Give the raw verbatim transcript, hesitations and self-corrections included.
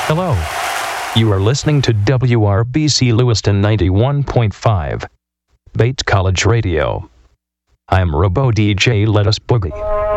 Hello. You are listening to W R B C Lewiston ninety-one point five, Bates College Radio. I'm Robo D J Let Us Boogie.